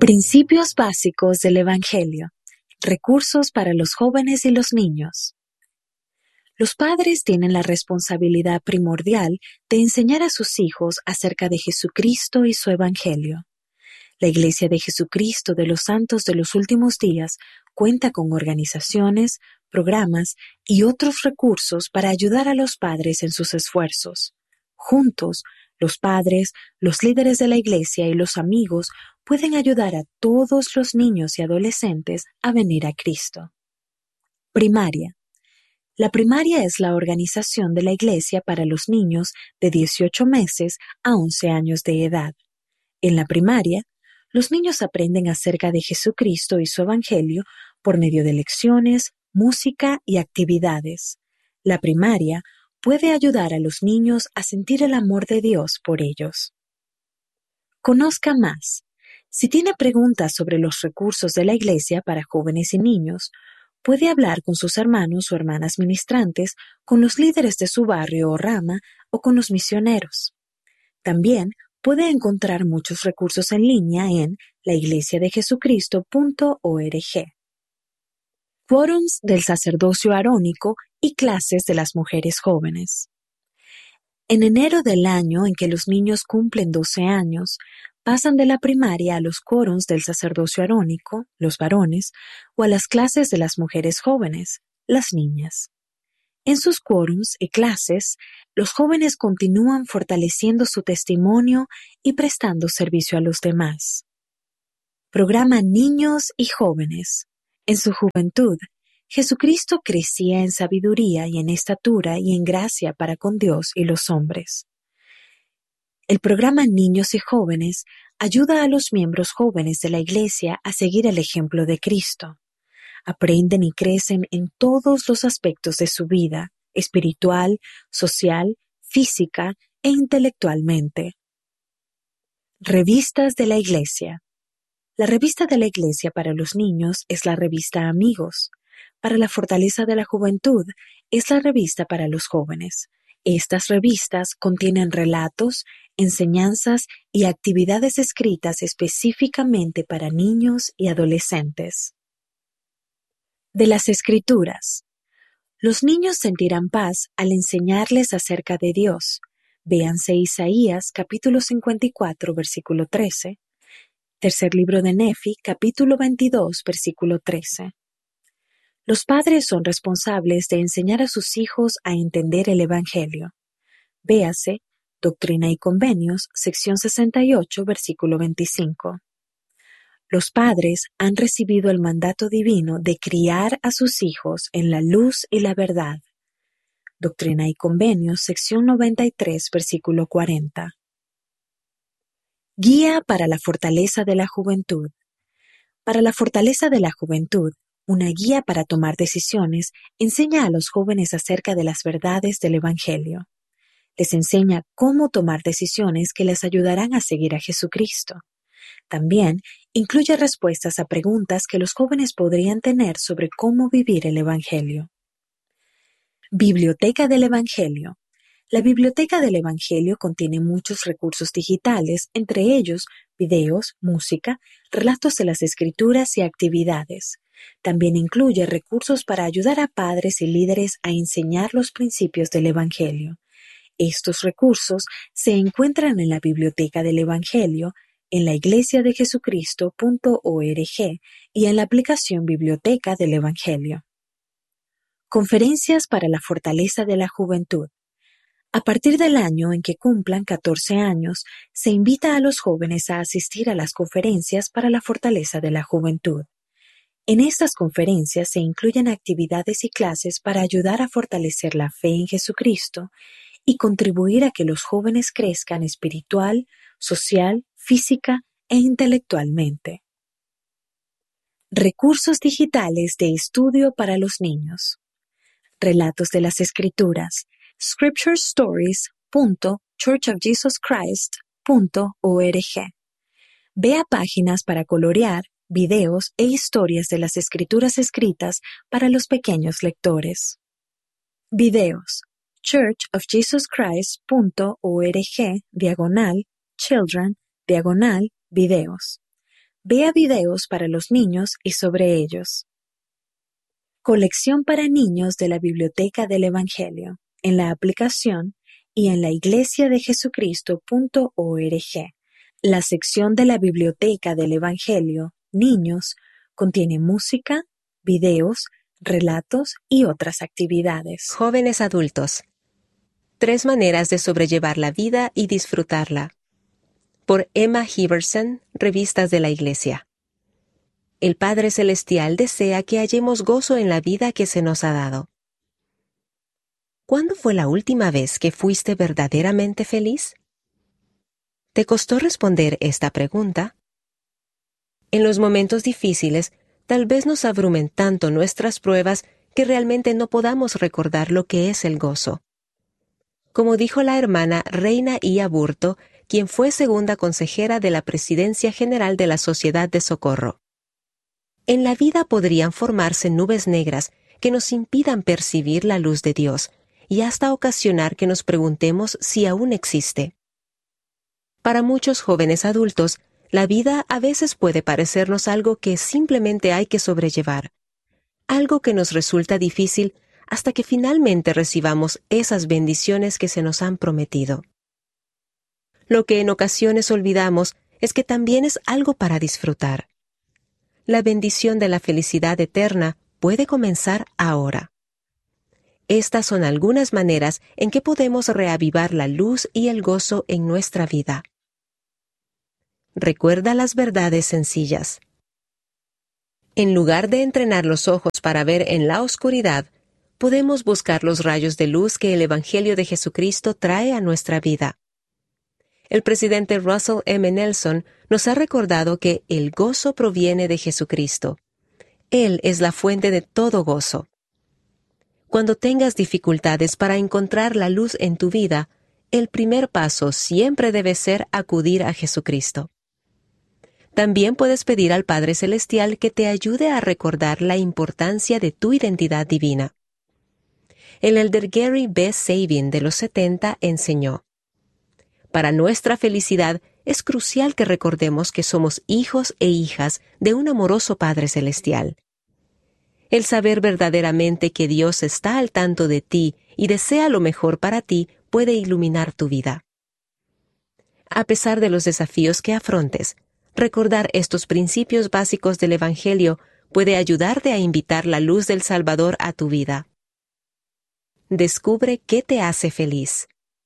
Principios básicos del Evangelio. Recursos para los jóvenes y los niños. Los padres tienen la responsabilidad primordial de enseñar a sus hijos acerca de Jesucristo y su Evangelio. La Iglesia de Jesucristo de los Santos de los Últimos Días cuenta con organizaciones, programas y otros recursos para ayudar a los padres en sus esfuerzos. Juntos, los padres, los líderes de la Iglesia y los amigos pueden ayudar a todos los niños y adolescentes a venir a Cristo. Primaria. La primaria es la organización de la Iglesia para los niños de 18 meses a 11 años de edad. En la primaria, los niños aprenden acerca de Jesucristo y su Evangelio por medio de lecciones, música y actividades. La primaria puede ayudar a los niños a sentir el amor de Dios por ellos. Conozca más. Si tiene preguntas sobre los recursos de la Iglesia para jóvenes y niños, puede hablar con sus hermanos o hermanas ministrantes, con los líderes de su barrio o rama o con los misioneros. También puede encontrar muchos recursos en línea en laiglesiadejesucristo.org. Quórums del sacerdocio arónico y clases de las mujeres jóvenes. En enero del año en que los niños cumplen 12 años, pasan de la primaria a los quórums del sacerdocio arónico, los varones, o a las clases de las mujeres jóvenes, las niñas. En sus quórums y clases, los jóvenes continúan fortaleciendo su testimonio y prestando servicio a los demás. Programa Niños y Jóvenes. En su juventud, Jesucristo crecía en sabiduría y en estatura y en gracia para con Dios y los hombres. El programa Niños y Jóvenes ayuda a los miembros jóvenes de la Iglesia a seguir el ejemplo de Cristo. Aprenden y crecen en todos los aspectos de su vida, espiritual, social, física e intelectualmente. Revistas de la Iglesia. La revista de la Iglesia para los niños es la revista Amigos. Para la fortaleza de la juventud es la revista para los jóvenes. Estas revistas contienen relatos, enseñanzas y actividades escritas específicamente para niños y adolescentes. De las Escrituras. Los niños sentirán paz al enseñarles acerca de Dios. Véanse Isaías, capítulo 54, versículo 13. Tercer libro de Nefi, capítulo 22, versículo 13. Los padres son responsables de enseñar a sus hijos a entender el Evangelio. Véase Doctrina y Convenios, sección 68, versículo 25. Los padres han recibido el mandato divino de criar a sus hijos en la luz y la verdad. Doctrina y Convenios, sección 93, versículo 40. Guía para la fortaleza de la juventud. Para la fortaleza de la juventud, una guía para tomar decisiones enseña a los jóvenes acerca de las verdades del Evangelio. Les enseña cómo tomar decisiones que les ayudarán a seguir a Jesucristo. También incluye respuestas a preguntas que los jóvenes podrían tener sobre cómo vivir el Evangelio. Biblioteca del Evangelio. La Biblioteca del Evangelio contiene muchos recursos digitales, entre ellos videos, música, relatos de las Escrituras y actividades. También incluye recursos para ayudar a padres y líderes a enseñar los principios del Evangelio. Estos recursos se encuentran en la Biblioteca del Evangelio, en laiglesiadejesucristo.org y en la aplicación Biblioteca del Evangelio. Conferencias para la fortaleza de la juventud. A partir del año en que cumplan 14 años, se invita a los jóvenes a asistir a las conferencias para la fortaleza de la juventud. En estas conferencias se incluyen actividades y clases para ayudar a fortalecer la fe en Jesucristo y contribuir a que los jóvenes crezcan espiritual, social, física e intelectualmente. Recursos digitales de estudio para los niños. Relatos de las Escrituras. scripturestories.churchofjesuschrist.org. Vea páginas para colorear, videos e historias de las Escrituras escritas para los pequeños lectores. Videos. churchofjesuschrist.org/children/videos. Vea videos para los niños y sobre ellos. Colección para niños de la Biblioteca del Evangelio, en la aplicación y en la iglesiadejesucristo.org. La sección de la Biblioteca del Evangelio, Niños, contiene música, videos, relatos y otras actividades. Jóvenes adultos. 3 maneras de sobrellevar la vida y disfrutarla. Por Emma Heverson, Revistas de la Iglesia. El Padre Celestial desea que hallemos gozo en la vida que se nos ha dado. ¿Cuándo fue la última vez que fuiste verdaderamente feliz? ¿Te costó responder esta pregunta? En los momentos difíciles, tal vez nos abrumen tanto nuestras pruebas que realmente no podamos recordar lo que es el gozo. Como dijo la hermana Reina I. Aburto, quien fue segunda consejera de la Presidencia General de la Sociedad de Socorro. En la vida podrían formarse nubes negras que nos impidan percibir la luz de Dios y hasta ocasionar que nos preguntemos si aún existe. Para muchos jóvenes adultos, la vida a veces puede parecernos algo que simplemente hay que sobrellevar, algo que nos resulta difícil hasta que finalmente recibamos esas bendiciones que se nos han prometido. Lo que en ocasiones olvidamos es que también es algo para disfrutar. La bendición de la felicidad eterna puede comenzar ahora. Estas son algunas maneras en que podemos reavivar la luz y el gozo en nuestra vida. Recuerda las verdades sencillas. En lugar de entrenar los ojos para ver en la oscuridad, podemos buscar los rayos de luz que el Evangelio de Jesucristo trae a nuestra vida. El presidente Russell M. Nelson nos ha recordado que el gozo proviene de Jesucristo. Él es la fuente de todo gozo. Cuando tengas dificultades para encontrar la luz en tu vida, el primer paso siempre debe ser acudir a Jesucristo. También puedes pedir al Padre Celestial que te ayude a recordar la importancia de tu identidad divina. El elder Gary B. Sabin de los 70 enseñó: para nuestra felicidad es crucial que recordemos que somos hijos e hijas de un amoroso Padre Celestial. El saber verdaderamente que Dios está al tanto de ti y desea lo mejor para ti puede iluminar tu vida. A pesar de los desafíos que afrontes, recordar estos principios básicos del Evangelio puede ayudarte a invitar la luz del Salvador a tu vida. Descubre qué te hace feliz.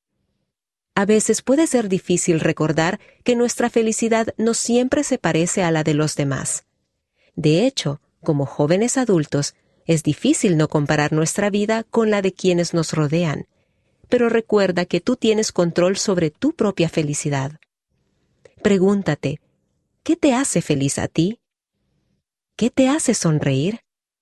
A veces puede ser difícil recordar que nuestra felicidad no siempre se parece a la de los demás. De hecho, como jóvenes adultos, es difícil no comparar nuestra vida con la de quienes nos rodean. Pero recuerda que tú tienes control sobre tu propia felicidad. Pregúntate, ¿qué te hace feliz a ti? ¿Qué te hace sonreír?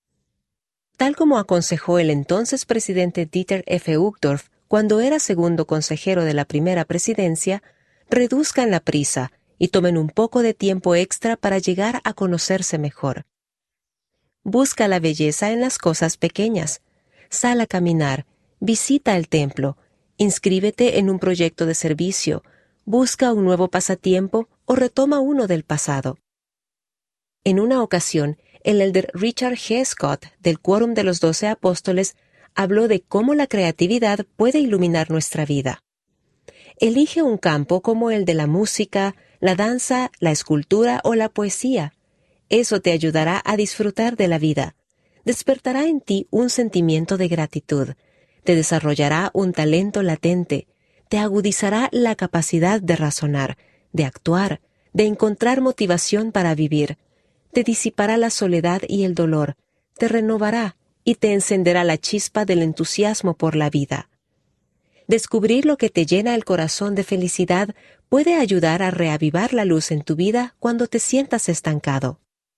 Tal como aconsejó el entonces presidente Dieter F. Uchtdorf cuando era segundo consejero de la primera presidencia, reduzcan la prisa y tomen un poco de tiempo extra para llegar a conocerse mejor. Busca la belleza en las cosas pequeñas. Sal a caminar, visita el templo, inscríbete en un proyecto de servicio, busca un nuevo pasatiempo o retoma uno del pasado. En una ocasión, el elder Richard G. Scott, del Quórum de los 12 Apóstoles, habló de cómo la creatividad puede iluminar nuestra vida. Elige un campo como el de la música, la danza, la escultura o la poesía. Eso te ayudará a disfrutar de la vida. Despertará en ti un sentimiento de gratitud. Te desarrollará un talento latente. Te agudizará la capacidad de razonar, de actuar, de encontrar motivación para vivir. Te disipará la soledad y el dolor. Te renovará y te encenderá la chispa del entusiasmo por la vida. Descubrir lo que te llena el corazón de felicidad puede ayudar a reavivar la luz en tu vida cuando te sientas estancado.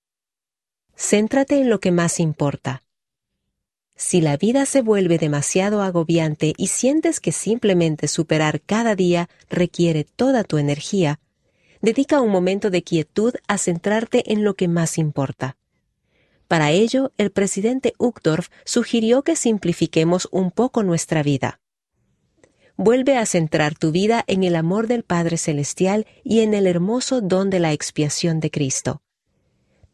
Céntrate en lo que más importa. Si la vida se vuelve demasiado agobiante y sientes que simplemente superar cada día requiere toda tu energía, dedica un momento de quietud a centrarte en lo que más importa. Para ello, el presidente Uchtdorf sugirió que simplifiquemos un poco nuestra vida. Vuelve a centrar tu vida en el amor del Padre Celestial y en el hermoso don de la expiación de Cristo.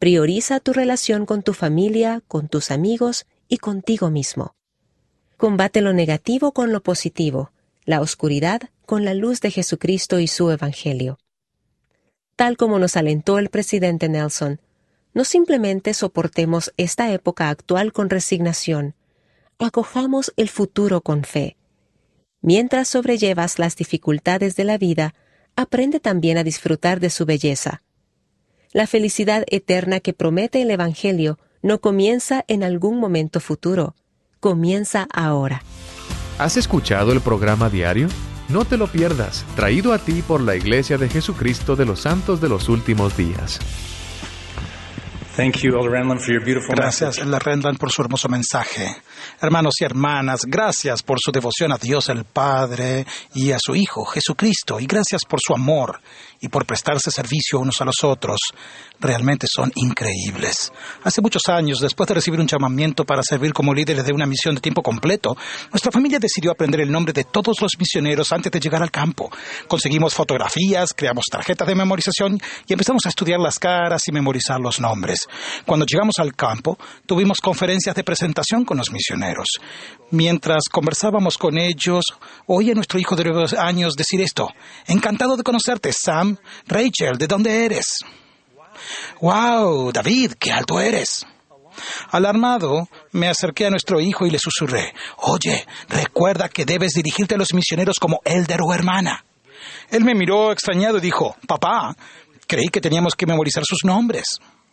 Prioriza tu relación con tu familia, con tus amigos y contigo mismo. Combate lo negativo con lo positivo, la oscuridad con la luz de Jesucristo y su Evangelio. Tal como nos alentó el presidente Nelson, no simplemente soportemos esta época actual con resignación, acojamos el futuro con fe. Mientras sobrellevas las dificultades de la vida, aprende también a disfrutar de su belleza. La felicidad eterna que promete el Evangelio no comienza en algún momento futuro, comienza ahora. ¿Has escuchado el programa diario? No te lo pierdas, traído a ti por la Iglesia de Jesucristo de los Santos de los Últimos Días. Thank you, Elder Renlund, for your beautiful Gracias, message. Elder Renlund, por su hermoso mensaje. Hermanos y hermanas, gracias por su devoción a Dios el Padre y a su Hijo, Jesucristo, y gracias por su amor y por prestarse servicio unos a los otros. Realmente son increíbles. Hace muchos años, después de recibir un llamamiento para servir como líderes de una misión de tiempo completo, nuestra familia decidió aprender el nombre de todos los misioneros antes de llegar al campo. Conseguimos fotografías, creamos tarjetas de memorización y empezamos a estudiar las caras y memorizar los nombres. Cuando llegamos al campo, tuvimos conferencias de presentación con los misioneros. Mientras conversábamos con ellos, oí a nuestro hijo de 9 años decir esto: encantado de conocerte, Sam. Rachel, ¿de dónde eres? ¡Wow, David, qué alto eres! Alarmado, me acerqué a nuestro hijo y le susurré: oye, recuerda que debes dirigirte a los misioneros como elder o hermana. Él me miró extrañado y dijo: papá, creí que teníamos que memorizar sus nombres.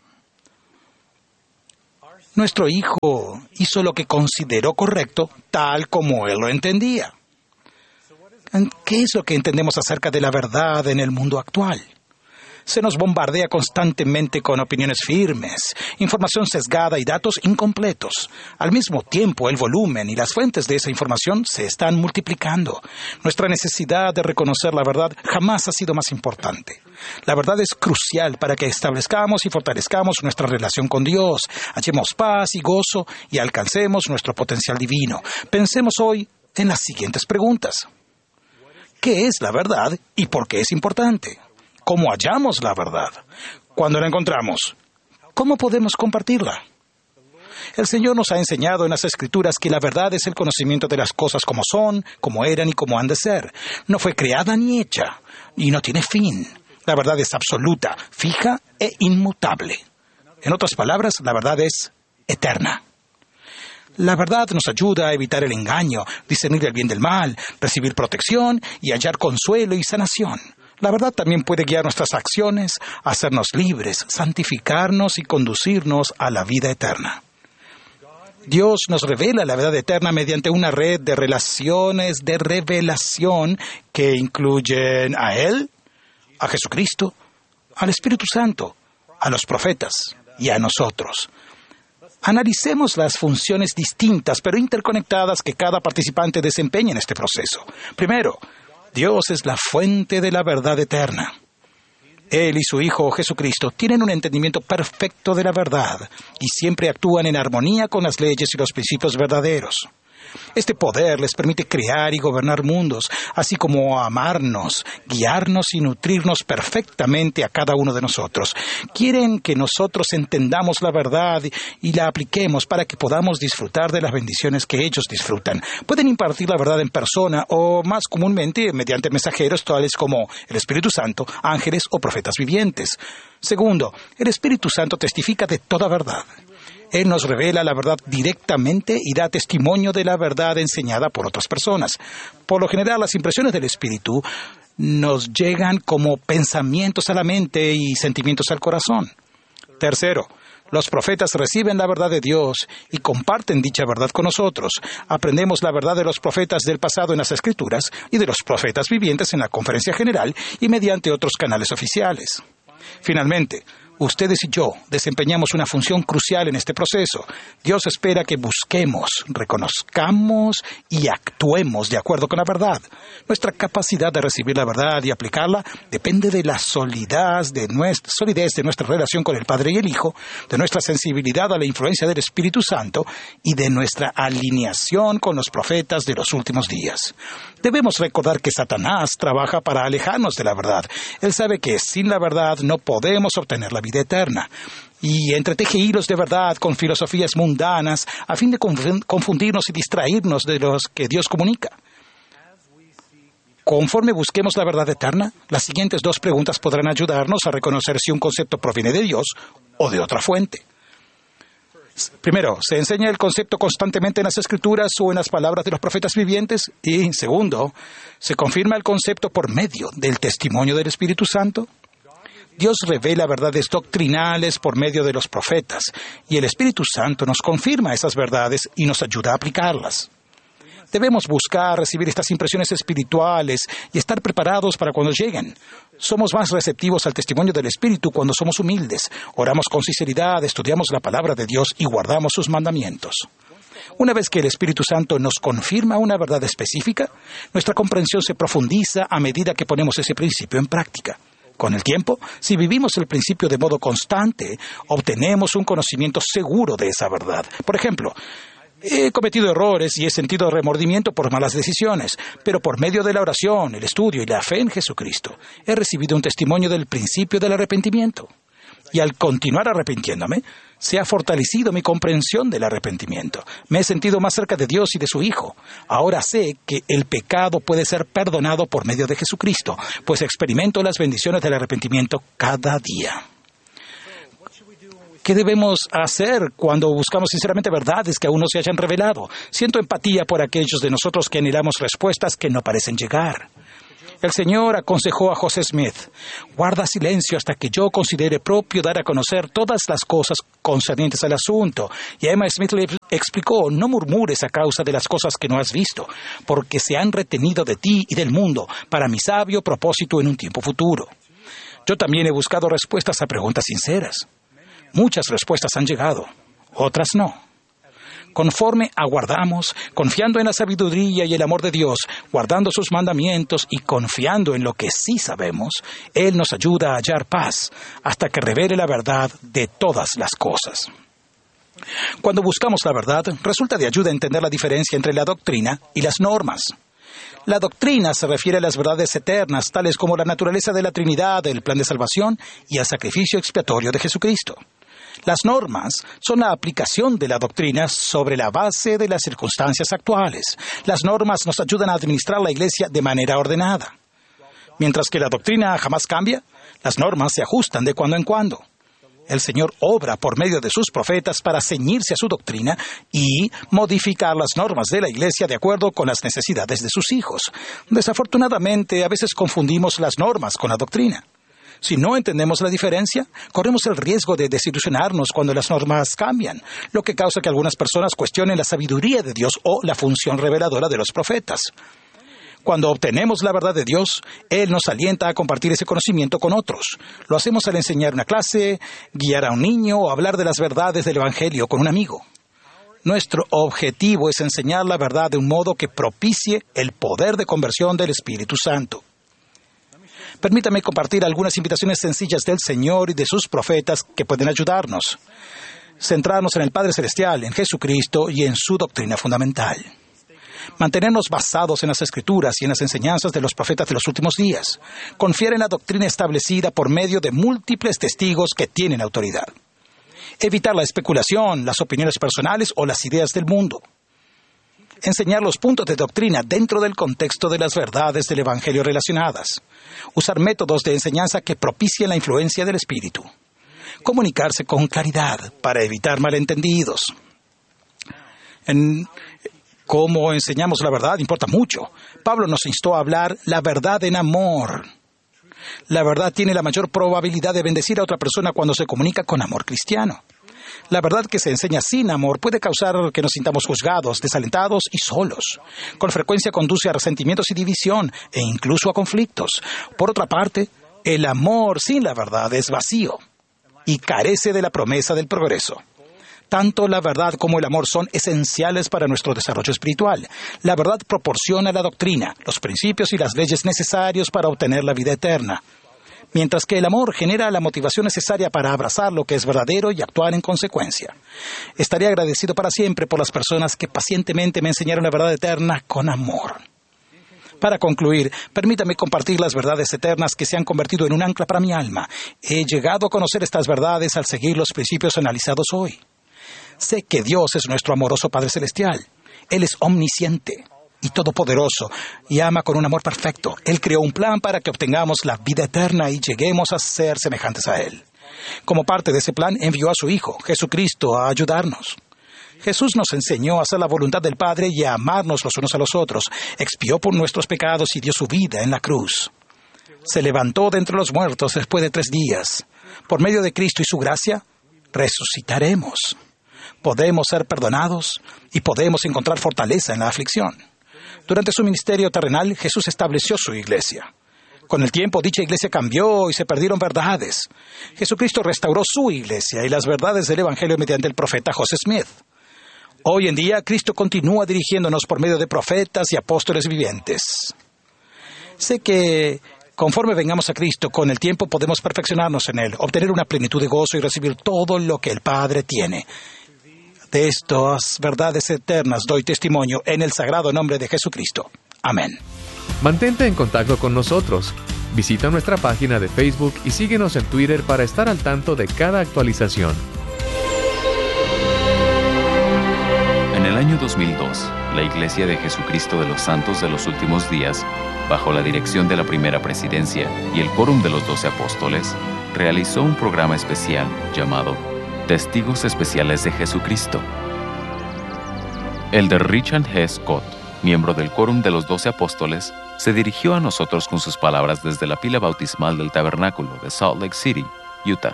Nuestro hijo hizo lo que consideró correcto, tal como él lo entendía. ¿Qué es lo que entendemos acerca de la verdad en el mundo actual? Se nos bombardea constantemente con opiniones firmes, información sesgada y datos incompletos. Al mismo tiempo, el volumen y las fuentes de esa información se están multiplicando. Nuestra necesidad de reconocer la verdad jamás ha sido más importante. La verdad es crucial para que establezcamos y fortalezcamos nuestra relación con Dios, hallemos paz y gozo y alcancemos nuestro potencial divino. Pensemos hoy en las siguientes preguntas. ¿Qué es la verdad y por qué es importante? ¿Cómo hallamos la verdad? Cuando la encontramos, ¿cómo podemos compartirla? El Señor nos ha enseñado en las Escrituras que la verdad es el conocimiento de las cosas como son, como eran y como han de ser. No fue creada ni hecha, y no tiene fin. La verdad es absoluta, fija e inmutable. En otras palabras, la verdad es eterna. La verdad nos ayuda a evitar el engaño, discernir el bien del mal, recibir protección y hallar consuelo y sanación. La verdad también puede guiar nuestras acciones, hacernos libres, santificarnos y conducirnos a la vida eterna. Dios nos revela la verdad eterna mediante una red de relaciones de revelación que incluyen a Él, a Jesucristo, al Espíritu Santo, a los profetas y a nosotros. Analicemos las funciones distintas pero interconectadas que cada participante desempeña en este proceso. Primero, Dios es la fuente de la verdad eterna. Él y su Hijo Jesucristo tienen un entendimiento perfecto de la verdad y siempre actúan en armonía con las leyes y los principios verdaderos. Este poder les permite crear y gobernar mundos, así como amarnos, guiarnos y nutrirnos perfectamente a cada uno de nosotros. Quieren que nosotros entendamos la verdad y la apliquemos para que podamos disfrutar de las bendiciones que ellos disfrutan. Pueden impartir la verdad en persona o, más comúnmente, mediante mensajeros tales como el Espíritu Santo, ángeles o profetas vivientes. Segundo, el Espíritu Santo testifica de toda verdad. Él nos revela la verdad directamente y da testimonio de la verdad enseñada por otras personas. Por lo general, las impresiones del Espíritu nos llegan como pensamientos a la mente y sentimientos al corazón. Tercero, los profetas reciben la verdad de Dios y comparten dicha verdad con nosotros. Aprendemos la verdad de los profetas del pasado en las Escrituras y de los profetas vivientes en la Conferencia General y mediante otros canales oficiales. Finalmente, ustedes y yo desempeñamos una función crucial en este proceso. Dios espera que busquemos, reconozcamos y actuemos de acuerdo con la verdad. Nuestra capacidad de recibir la verdad y aplicarla depende de la solidez de nuestra relación con el Padre y el Hijo, de nuestra sensibilidad a la influencia del Espíritu Santo y de nuestra alineación con los profetas de los últimos días. Debemos recordar que Satanás trabaja para alejarnos de la verdad. Él sabe que sin la verdad no podemos obtener la vida eterna. y entreteje hilos de verdad con filosofías mundanas a fin de confundirnos y distraernos de los que Dios comunica. Conforme busquemos la verdad eterna, las siguientes 2 preguntas podrán ayudarnos a reconocer si un concepto proviene de Dios o de otra fuente. Primero, ¿se enseña el concepto constantemente en las Escrituras o en las palabras de los profetas vivientes? Y segundo, ¿se confirma el concepto por medio del testimonio del Espíritu Santo? Dios revela verdades doctrinales por medio de los profetas, y el Espíritu Santo nos confirma esas verdades y nos ayuda a aplicarlas. Debemos buscar recibir estas impresiones espirituales y estar preparados para cuando lleguen. Somos más receptivos al testimonio del Espíritu cuando somos humildes, oramos con sinceridad, estudiamos la palabra de Dios y guardamos sus mandamientos. Una vez que el Espíritu Santo nos confirma una verdad específica, nuestra comprensión se profundiza a medida que ponemos ese principio en práctica. Con el tiempo, si vivimos el principio de modo constante, obtenemos un conocimiento seguro de esa verdad. Por ejemplo, he cometido errores y he sentido remordimiento por malas decisiones, pero por medio de la oración, el estudio y la fe en Jesucristo, he recibido un testimonio del principio del arrepentimiento. Y al continuar arrepintiéndome, se ha fortalecido mi comprensión del arrepentimiento. Me he sentido más cerca de Dios y de su Hijo. Ahora sé que el pecado puede ser perdonado por medio de Jesucristo, pues experimento las bendiciones del arrepentimiento cada día. ¿Qué debemos hacer cuando buscamos sinceramente verdades que aún no se hayan revelado? Siento empatía por aquellos de nosotros que anhelamos respuestas que no parecen llegar. El Señor aconsejó a José Smith: guarda silencio hasta que yo considere propio dar a conocer todas las cosas concernientes al asunto. Y a Emma Smith le explicó: no murmures a causa de las cosas que no has visto, porque se han retenido de ti y del mundo para mi sabio propósito en un tiempo futuro. Yo también he buscado respuestas a preguntas sinceras. Muchas respuestas han llegado, otras no. Conforme aguardamos, confiando en la sabiduría y el amor de Dios, guardando sus mandamientos y confiando en lo que sí sabemos, Él nos ayuda a hallar paz hasta que revele la verdad de todas las cosas. Cuando buscamos la verdad, resulta de ayuda a entender la diferencia entre la doctrina y las normas. La doctrina se refiere a las verdades eternas, tales como la naturaleza de la Trinidad, el plan de salvación y el sacrificio expiatorio de Jesucristo. Las normas son la aplicación de la doctrina sobre la base de las circunstancias actuales. Las normas nos ayudan a administrar la Iglesia de manera ordenada. Mientras que la doctrina jamás cambia, las normas se ajustan de cuando en cuando. El Señor obra por medio de sus profetas para ceñirse a su doctrina y modificar las normas de la Iglesia de acuerdo con las necesidades de sus hijos. Desafortunadamente, a veces confundimos las normas con la doctrina. Si no entendemos la diferencia, corremos el riesgo de desilusionarnos cuando las normas cambian, lo que causa que algunas personas cuestionen la sabiduría de Dios o la función reveladora de los profetas. Cuando obtenemos la verdad de Dios, Él nos alienta a compartir ese conocimiento con otros. Lo hacemos al enseñar una clase, guiar a un niño o hablar de las verdades del Evangelio con un amigo. Nuestro objetivo es enseñar la verdad de un modo que propicie el poder de conversión del Espíritu Santo. Permítame compartir algunas invitaciones sencillas del Señor y de sus profetas que pueden ayudarnos. Centrarnos en el Padre Celestial, en Jesucristo y en su doctrina fundamental. Mantenernos basados en las Escrituras y en las enseñanzas de los profetas de los últimos días. Confiar en la doctrina establecida por medio de múltiples testigos que tienen autoridad. Evitar la especulación, las opiniones personales o las ideas del mundo. Enseñar los puntos de doctrina dentro del contexto de las verdades del Evangelio relacionadas. Usar métodos de enseñanza que propicien la influencia del Espíritu. Comunicarse con claridad para evitar malentendidos. Cómo enseñamos la verdad importa mucho. Pablo nos instó a hablar la verdad en amor. La verdad tiene la mayor probabilidad de bendecir a otra persona cuando se comunica con amor cristiano. La verdad que se enseña sin amor puede causar que nos sintamos juzgados, desalentados y solos. Con frecuencia conduce a resentimientos y división, e incluso a conflictos. Por otra parte, el amor sin la verdad es vacío y carece de la promesa del progreso. Tanto la verdad como el amor son esenciales para nuestro desarrollo espiritual. La verdad proporciona la doctrina, los principios y las leyes necesarios para obtener la vida eterna, mientras que el amor genera la motivación necesaria para abrazar lo que es verdadero y actuar en consecuencia. Estaré agradecido para siempre por las personas que pacientemente me enseñaron la verdad eterna con amor. Para concluir, permítame compartir las verdades eternas que se han convertido en un ancla para mi alma. He llegado a conocer estas verdades al seguir los principios analizados hoy. Sé que Dios es nuestro amoroso Padre Celestial. Él es omnisciente y todopoderoso y ama con un amor perfecto. Él creó un plan para que obtengamos la vida eterna y lleguemos a ser semejantes a Él. Como parte de ese plan, envió a su Hijo, Jesucristo, a ayudarnos. Jesús nos enseñó a hacer la voluntad del Padre y a amarnos los unos a los otros. Expió por nuestros pecados y dio su vida en la cruz. Se levantó de entre los muertos después de 3 días. Por medio de Cristo y su gracia, resucitaremos. Podemos ser perdonados y podemos encontrar fortaleza en la aflicción. Durante su ministerio terrenal, Jesús estableció su iglesia. Con el tiempo, dicha iglesia cambió y se perdieron verdades. Jesucristo restauró su iglesia y las verdades del Evangelio mediante el profeta José Smith. Hoy en día, Cristo continúa dirigiéndonos por medio de profetas y apóstoles vivientes. Sé que conforme vengamos a Cristo, con el tiempo podemos perfeccionarnos en Él, obtener una plenitud de gozo y recibir todo lo que el Padre tiene. De estas verdades eternas doy testimonio en el sagrado nombre de Jesucristo. Amén. Mantente en contacto con nosotros. Visita nuestra página de Facebook y síguenos en Twitter para estar al tanto de cada actualización. En el año 2002, la Iglesia de Jesucristo de los Santos de los Últimos Días, bajo la dirección de la Primera Presidencia y el Quórum de los 12 Apóstoles, realizó un programa especial llamado Testigos Especiales de Jesucristo. El de Richard G. Scott, miembro del Quórum de los 12 Apóstoles, se dirigió a nosotros con sus palabras desde la pila bautismal del tabernáculo de Salt Lake City, Utah.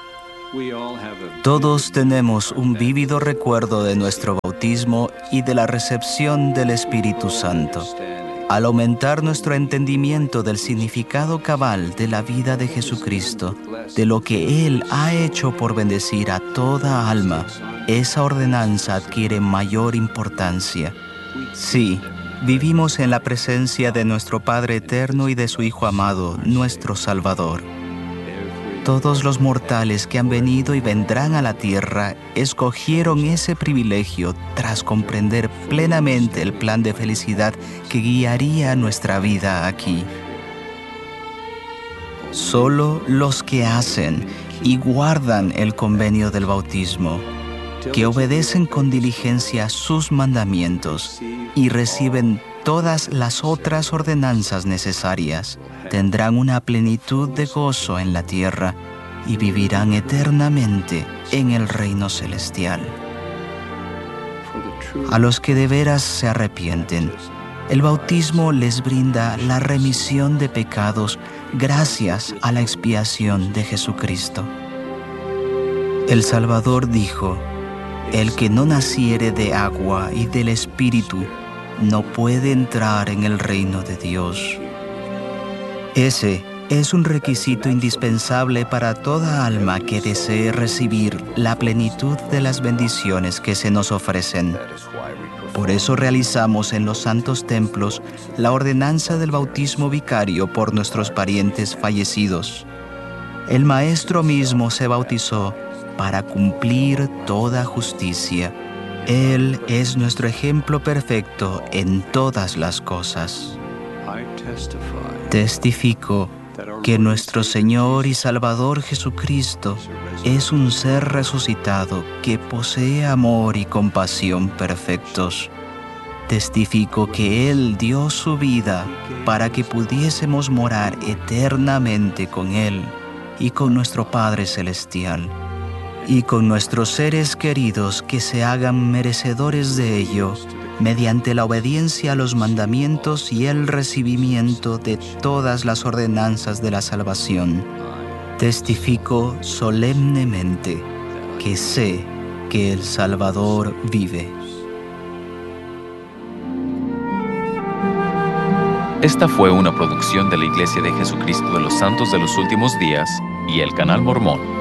Todos tenemos un vívido recuerdo de nuestro bautismo y de la recepción del Espíritu Santo. Al aumentar nuestro entendimiento del significado cabal de la vida de Jesucristo, de lo que Él ha hecho por bendecir a toda alma, esa ordenanza adquiere mayor importancia. Sí, vivimos en la presencia de nuestro Padre eterno y de su Hijo amado, nuestro Salvador. Todos los mortales que han venido y vendrán a la tierra escogieron ese privilegio tras comprender plenamente el plan de felicidad que guiaría nuestra vida aquí. Solo los que hacen y guardan el convenio del bautismo, que obedecen con diligencia sus mandamientos y reciben todas las otras ordenanzas necesarias, tendrán una plenitud de gozo en la tierra y vivirán eternamente en el reino celestial. A los que de veras se arrepienten, el bautismo les brinda la remisión de pecados gracias a la expiación de Jesucristo. El Salvador dijo: el que no naciere de agua y del Espíritu no puede entrar en el reino de Dios. Ese es un requisito indispensable para toda alma que desee recibir la plenitud de las bendiciones que se nos ofrecen. Por eso realizamos en los santos templos la ordenanza del bautismo vicario por nuestros parientes fallecidos. El Maestro mismo se bautizó para cumplir toda justicia. Él es nuestro ejemplo perfecto en todas las cosas. Testifico que nuestro Señor y Salvador Jesucristo es un ser resucitado que posee amor y compasión perfectos. Testifico que Él dio su vida para que pudiésemos morar eternamente con Él y con nuestro Padre Celestial, y con nuestros seres queridos que se hagan merecedores de ello, mediante la obediencia a los mandamientos y el recibimiento de todas las ordenanzas de la salvación. Testifico solemnemente que sé que el Salvador vive. Esta fue una producción de la Iglesia de Jesucristo de los Santos de los Últimos Días y el Canal Mormón.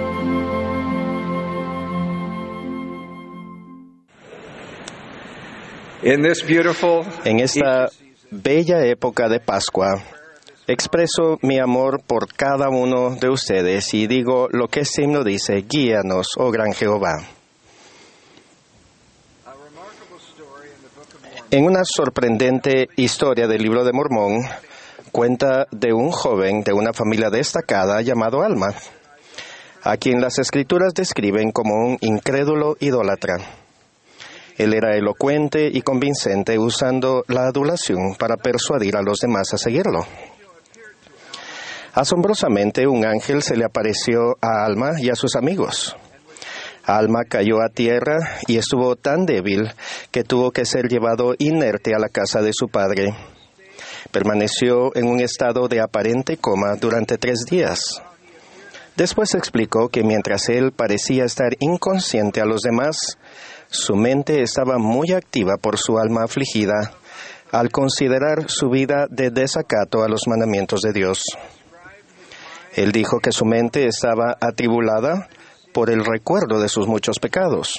En esta bella época de Pascua, expreso mi amor por cada uno de ustedes y digo lo que este himno dice: guíanos, oh gran Jehová. En una sorprendente historia del Libro de Mormón, cuenta de un joven de una familia destacada llamado Alma, a quien las Escrituras describen como un incrédulo idólatra. Él era elocuente y convincente, usando la adulación para persuadir a los demás a seguirlo. Asombrosamente, un ángel se le apareció a Alma y a sus amigos. Alma cayó a tierra y estuvo tan débil que tuvo que ser llevado inerte a la casa de su padre. Permaneció en un estado de aparente coma durante 3 días. Después explicó que mientras él parecía estar inconsciente a los demás, su mente estaba muy activa por su alma afligida al considerar su vida de desacato a los mandamientos de Dios. Él dijo que su mente estaba atribulada por el recuerdo de sus muchos pecados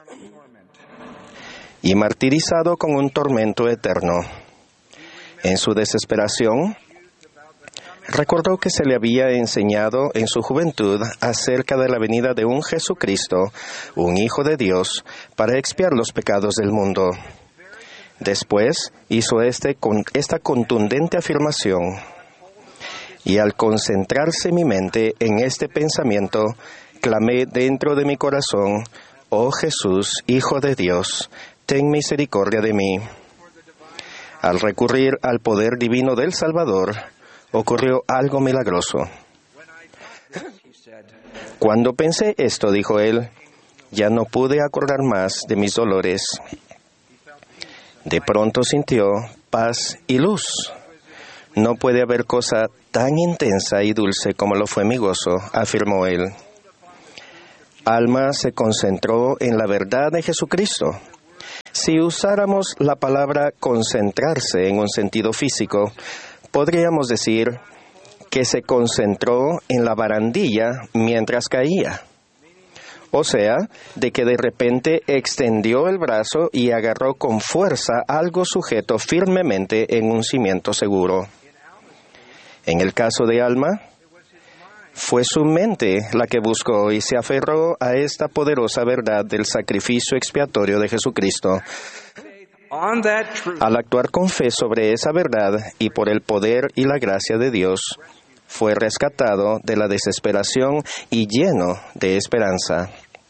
y martirizado con un tormento eterno. En su desesperación, recordó que se le había enseñado en su juventud acerca de la venida de un Jesucristo, un Hijo de Dios, para expiar los pecados del mundo. Después hizo esta contundente afirmación: y al concentrarse mi mente en este pensamiento, clamé dentro de mi corazón: «Oh Jesús, Hijo de Dios, ten misericordia de mí». Al recurrir al poder divino del Salvador, ocurrió algo milagroso. Cuando pensé esto, dijo él, ya no pude acordar más de mis dolores. De pronto sintió paz y luz. No puede haber cosa tan intensa y dulce como lo fue mi gozo, afirmó él. Alma se concentró en la verdad de Jesucristo. Si usáramos la palabra concentrarse en un sentido físico, podríamos decir que se concentró en la barandilla mientras caía. O sea, de que de repente extendió el brazo y agarró con fuerza algo sujeto firmemente en un cimiento seguro. En el caso de Alma, fue su mente la que buscó y se aferró a esta poderosa verdad del sacrificio expiatorio de Jesucristo. Al actuar con fe sobre esa verdad y por el poder y la gracia de Dios, fue rescatado de la desesperación y lleno de esperanza.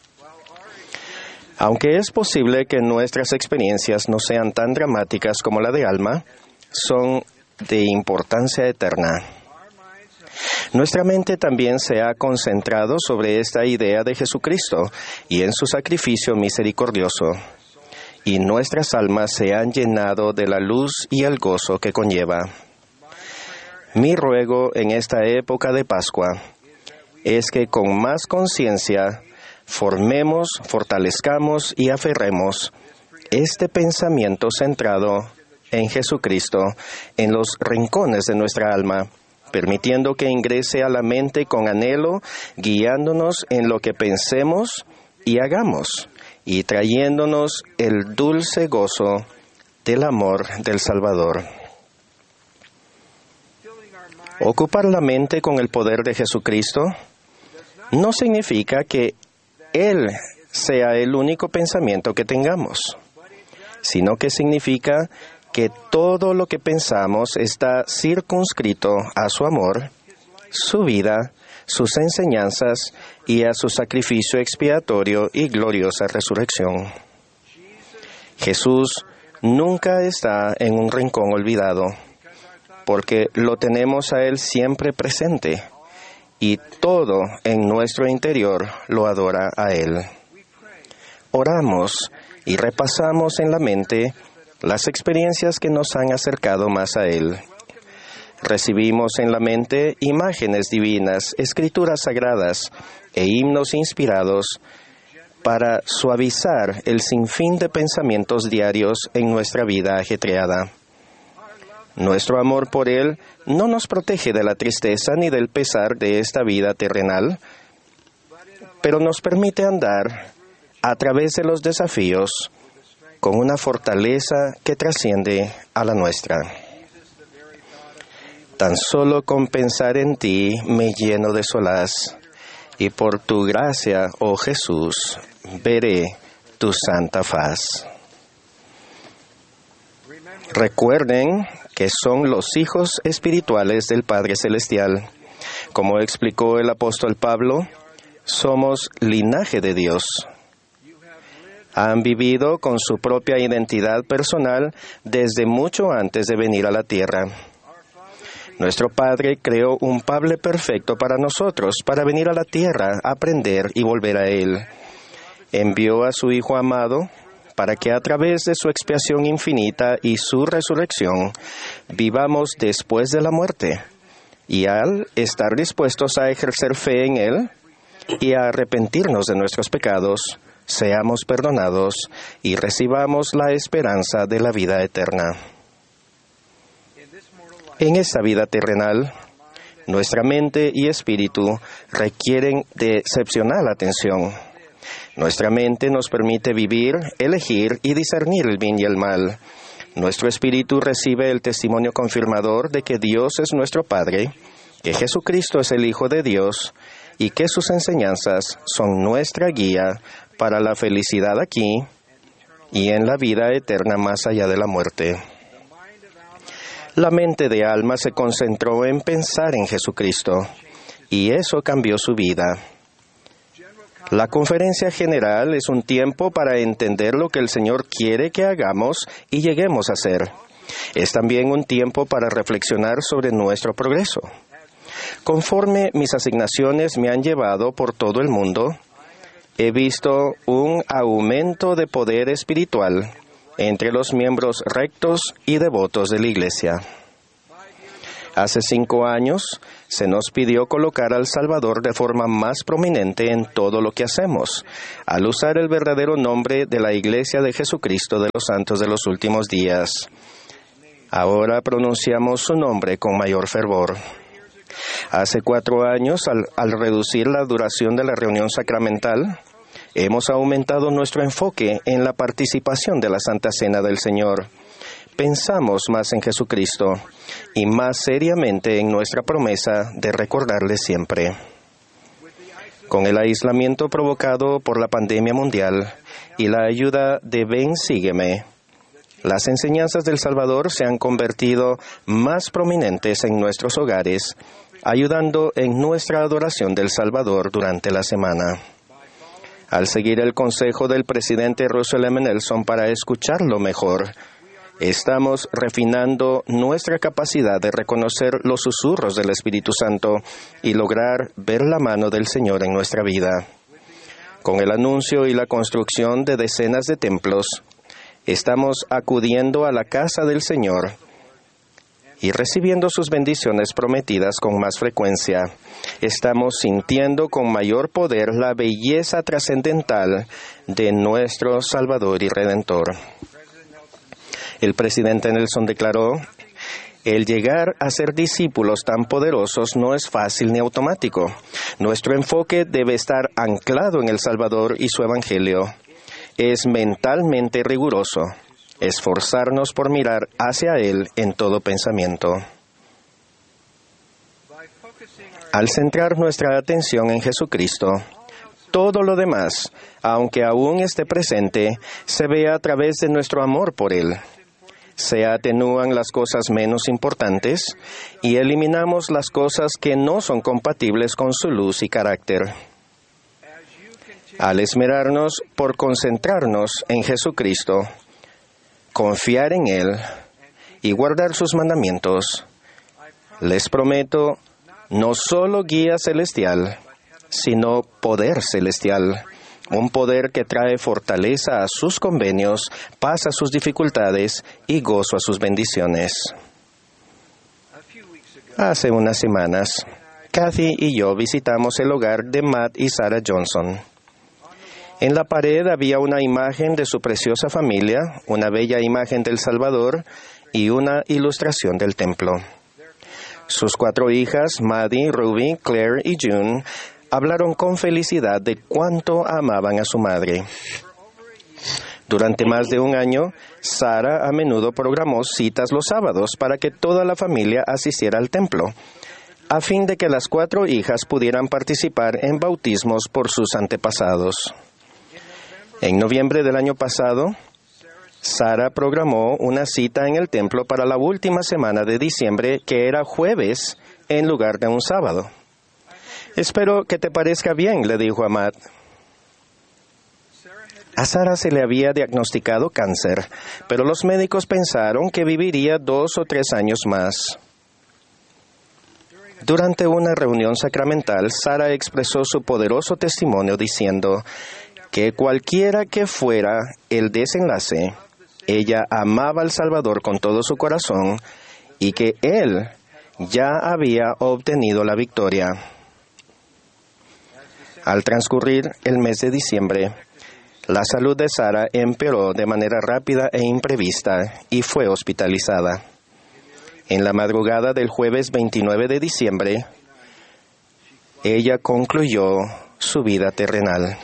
Aunque es posible que nuestras experiencias no sean tan dramáticas como la de Alma, son de importancia eterna. Nuestra mente también se ha concentrado sobre esta idea de Jesucristo y en su sacrificio misericordioso, y nuestras almas se han llenado de la luz y el gozo que conlleva. Mi ruego en esta época de Pascua es que con más conciencia formemos, fortalezcamos y aferremos este pensamiento centrado en Jesucristo en los rincones de nuestra alma, permitiendo que ingrese a la mente con anhelo, guiándonos en lo que pensemos y hagamos, y trayéndonos el dulce gozo del amor del Salvador. Ocupar la mente con el poder de Jesucristo no significa que Él sea el único pensamiento que tengamos, sino que significa que todo lo que pensamos está circunscrito a su amor, su vida, sus enseñanzas y a su sacrificio expiatorio y gloriosa resurrección. Jesús nunca está en un rincón olvidado, porque lo tenemos a Él siempre presente, y todo en nuestro interior lo adora a Él. Oramos y repasamos en la mente las experiencias que nos han acercado más a Él. Recibimos en la mente imágenes divinas, escrituras sagradas e himnos inspirados para suavizar el sinfín de pensamientos diarios en nuestra vida ajetreada. Nuestro amor por Él no nos protege de la tristeza ni del pesar de esta vida terrenal, pero nos permite andar a través de los desafíos con una fortaleza que trasciende a la nuestra. Tan solo con pensar en ti me lleno de solaz, y por tu gracia, oh Jesús, veré tu santa faz. Recuerden que son los hijos espirituales del Padre Celestial. Como explicó el apóstol Pablo, somos linaje de Dios. Han vivido con su propia identidad personal desde mucho antes de venir a la tierra. Nuestro Padre creó un Padre perfecto para nosotros, para venir a la tierra, aprender y volver a Él. Envió a su Hijo amado para que a través de su expiación infinita y su resurrección vivamos después de la muerte. Y al estar dispuestos a ejercer fe en Él y a arrepentirnos de nuestros pecados, seamos perdonados y recibamos la esperanza de la vida eterna. En esta vida terrenal, nuestra mente y espíritu requieren de excepcional atención. Nuestra mente nos permite vivir, elegir y discernir el bien y el mal. Nuestro espíritu recibe el testimonio confirmador de que Dios es nuestro Padre, que Jesucristo es el Hijo de Dios y que sus enseñanzas son nuestra guía para la felicidad aquí y en la vida eterna más allá de la muerte. La mente de Alma se concentró en pensar en Jesucristo, y eso cambió su vida. La conferencia general es un tiempo para entender lo que el Señor quiere que hagamos y lleguemos a hacer. Es también un tiempo para reflexionar sobre nuestro progreso. Conforme mis asignaciones me han llevado por todo el mundo, he visto un aumento de poder espiritual entre los miembros rectos y devotos de la Iglesia. Hace 5 años se nos pidió colocar al Salvador de forma más prominente en todo lo que hacemos, al usar el verdadero nombre de la Iglesia de Jesucristo de los Santos de los Últimos Días. Ahora pronunciamos su nombre con mayor fervor. Hace 4 años, al reducir la duración de la reunión sacramental, hemos aumentado nuestro enfoque en la participación de la Santa Cena del Señor. Pensamos más en Jesucristo y más seriamente en nuestra promesa de recordarle siempre. Con el aislamiento provocado por la pandemia mundial y la ayuda de Ven, Sígueme, las enseñanzas del Salvador se han convertido más prominentes en nuestros hogares, ayudando en nuestra adoración del Salvador durante la semana. Al seguir el consejo del presidente Russell M. Nelson para escucharlo mejor, estamos refinando nuestra capacidad de reconocer los susurros del Espíritu Santo y lograr ver la mano del Señor en nuestra vida. Con el anuncio y la construcción de decenas de templos, estamos acudiendo a la casa del Señor y recibiendo sus bendiciones prometidas con más frecuencia. Estamos sintiendo con mayor poder la belleza trascendental de nuestro Salvador y Redentor. El presidente Nelson declaró: el llegar a ser discípulos tan poderosos no es fácil ni automático. Nuestro enfoque debe estar anclado en el Salvador y su Evangelio. Es mentalmente riguroso, esforzarnos por mirar hacia Él en todo pensamiento. Al centrar nuestra atención en Jesucristo, todo lo demás, aunque aún esté presente, se ve a través de nuestro amor por Él. Se atenúan las cosas menos importantes y eliminamos las cosas que no son compatibles con su luz y carácter. Al esmerarnos por concentrarnos en Jesucristo, confiar en Él y guardar sus mandamientos, les prometo no solo guía celestial, sino poder celestial. Un poder que trae fortaleza a sus convenios, paz a sus dificultades y gozo a sus bendiciones. Hace unas semanas, Kathy y yo visitamos el hogar de Matt y Sarah Johnson. En la pared había una imagen de su preciosa familia, una bella imagen del Salvador y una ilustración del templo. Sus 4 hijas, Maddie, Ruby, Claire y June, hablaron con felicidad de cuánto amaban a su madre. Durante más de un año, Sarah a menudo programó citas los sábados para que toda la familia asistiera al templo, a fin de que las 4 hijas pudieran participar en bautismos por sus antepasados. En noviembre del año pasado, Sara programó una cita en el templo para la última semana de diciembre, que era jueves en lugar de un sábado. «Espero que te parezca bien», le dijo a Matt. A Sara se le había diagnosticado cáncer, pero los médicos pensaron que viviría 2 o 3 años más. Durante una reunión sacramental, Sara expresó su poderoso testimonio diciendo que cualquiera que fuera el desenlace, ella amaba al Salvador con todo su corazón y que Él ya había obtenido la victoria. Al transcurrir el mes de diciembre, la salud de Sara empeoró de manera rápida e imprevista y fue hospitalizada. En la madrugada del jueves 29 de diciembre, ella concluyó su vida terrenal.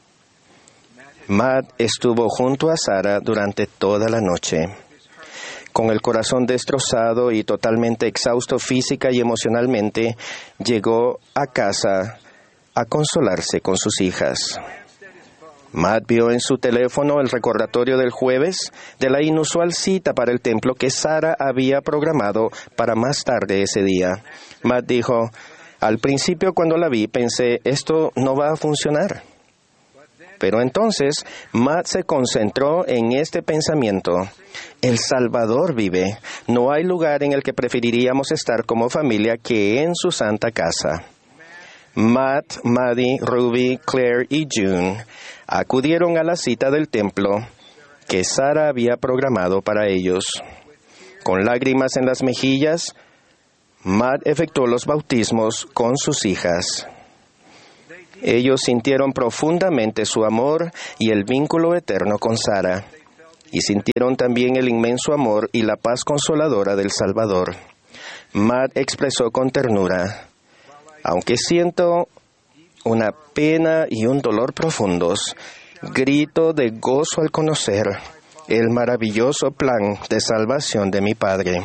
Matt estuvo junto a Sara durante toda la noche. Con el corazón destrozado y totalmente exhausto física y emocionalmente, llegó a casa a consolarse con sus hijas. Matt vio en su teléfono el recordatorio del jueves de la inusual cita para el templo que Sara había programado para más tarde ese día. Matt dijo, «Al principio cuando la vi pensé, esto no va a funcionar». Pero entonces Matt se concentró en este pensamiento. El Salvador vive. No hay lugar en el que preferiríamos estar como familia que en su santa casa. Matt, Maddie, Ruby, Claire y June acudieron a la cita del templo que Sara había programado para ellos. Con lágrimas en las mejillas, Matt efectuó los bautismos con sus hijas. Ellos sintieron profundamente su amor y el vínculo eterno con Sara, y sintieron también el inmenso amor y la paz consoladora del Salvador. Matt expresó con ternura, «Aunque siento una pena y un dolor profundos, grito de gozo al conocer el maravilloso plan de salvación de mi Padre».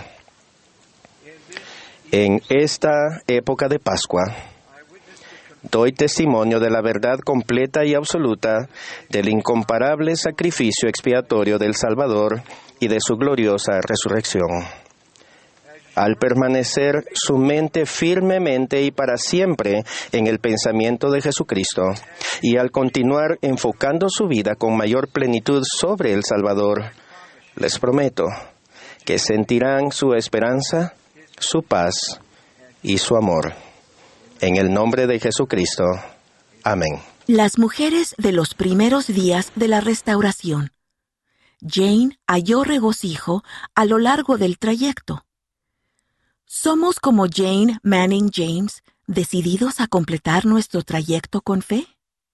En esta época de Pascua, doy testimonio de la verdad completa y absoluta del incomparable sacrificio expiatorio del Salvador y de su gloriosa resurrección. Al permanecer su mente firmemente y para siempre en el pensamiento de Jesucristo, y al continuar enfocando su vida con mayor plenitud sobre el Salvador, les prometo que sentirán su esperanza, su paz y su amor. En el nombre de Jesucristo. Amén. Las mujeres de los primeros días de la restauración. Jane halló regocijo a lo largo del trayecto. ¿Somos como Jane Manning James, decididos a completar nuestro trayecto con fe?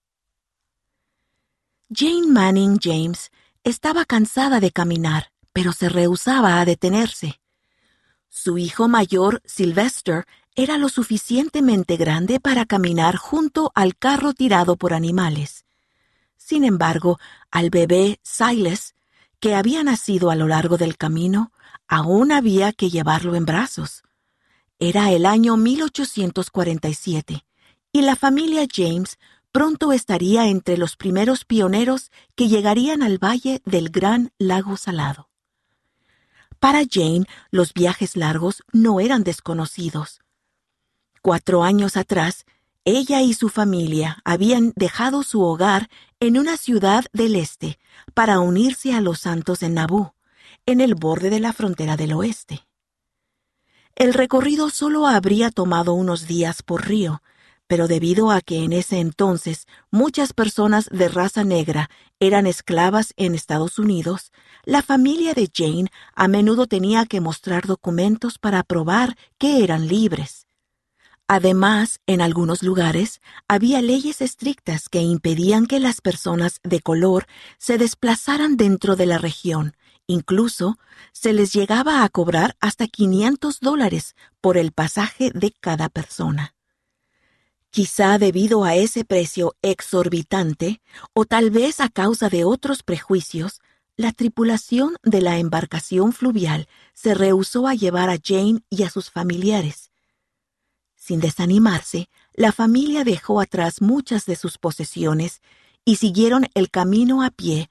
Jane Manning James estaba cansada de caminar, pero se rehusaba a detenerse. Su hijo mayor, Sylvester, era lo suficientemente grande para caminar junto al carro tirado por animales. Sin embargo, al bebé Silas, que había nacido a lo largo del camino, aún había que llevarlo en brazos. Era el año 1847, y la familia James pronto estaría entre los primeros pioneros que llegarían al valle del Gran Lago Salado. Para Jane, los viajes largos no eran desconocidos. 4 años atrás, ella y su familia habían dejado su hogar en una ciudad del este para unirse a los santos en Nabú, en el borde de la frontera del oeste. El recorrido solo habría tomado unos días por río, pero debido a que en ese entonces muchas personas de raza negra eran esclavas en Estados Unidos, la familia de Jane a menudo tenía que mostrar documentos para probar que eran libres. Además, en algunos lugares había leyes estrictas que impedían que las personas de color se desplazaran dentro de la región. Incluso se les llegaba a cobrar hasta $500 por el pasaje de cada persona. Quizá debido a ese precio exorbitante, o tal vez a causa de otros prejuicios, la tripulación de la embarcación fluvial se rehusó a llevar a Jane y a sus familiares. Sin desanimarse, la familia dejó atrás muchas de sus posesiones y siguieron el camino a pie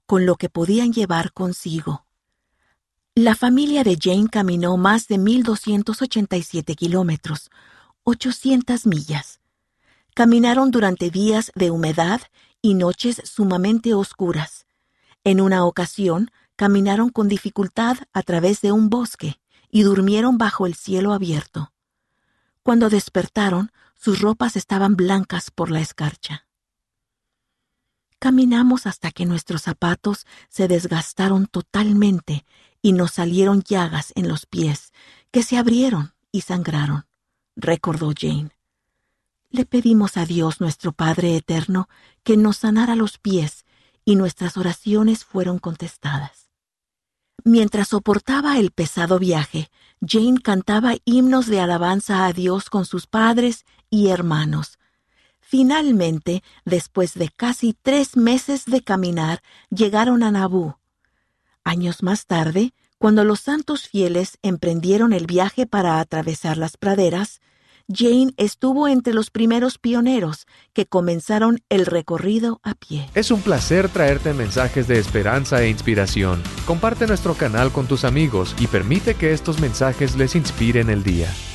con lo que podían llevar consigo. La familia de Jane caminó más de 1,287 kilómetros, 800 millas. Caminaron durante días de humedad y noches sumamente oscuras. En una ocasión, caminaron con dificultad a través de un bosque y durmieron bajo el cielo abierto. Cuando despertaron, sus ropas estaban blancas por la escarcha. Caminamos hasta que nuestros zapatos se desgastaron totalmente y nos salieron llagas en los pies, que se abrieron y sangraron, recordó Jane. Le pedimos a Dios nuestro Padre Eterno que nos sanara los pies y nuestras oraciones fueron contestadas. Mientras soportaba el pesado viaje, Jane cantaba himnos de alabanza a Dios con sus padres y hermanos. Finalmente, después de casi 3 meses de caminar, llegaron a Nabú. Años más tarde, cuando los santos fieles emprendieron el viaje para atravesar las praderas, Jane estuvo entre los primeros pioneros que comenzaron el recorrido a pie. Es un placer traerte mensajes de esperanza e inspiración. Comparte nuestro canal con tus amigos y permite que estos mensajes les inspiren el día.